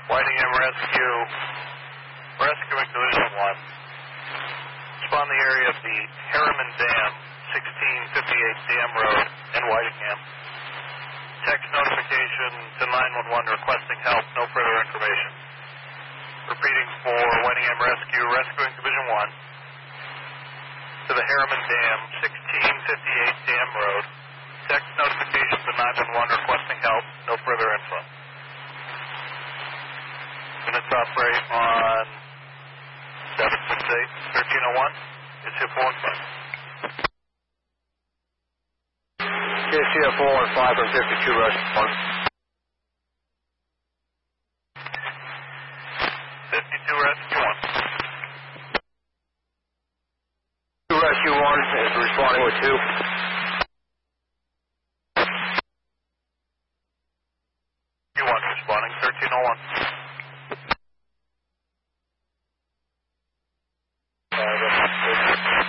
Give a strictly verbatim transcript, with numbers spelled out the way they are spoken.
Whitingham Rescue, rescuing Division one. Respond the area of the Harriman Dam, sixteen fifty-eight Dam Road in Whitingham. Text notification to nine one one requesting help, no further information. Repeating for Whitingham Rescue, rescuing Division one. To the Harriman Dam, sixteen fifty-eight Dam Road. Text notification to nine one one requesting help, no further info. Units operate on seven six eight, thirteen oh one. It's here four and five. K C F four and five and fifty-two Rush one. fifty-two Rescue one. two Rescue one is responding with two. Rescue one responding, thirteen oh one.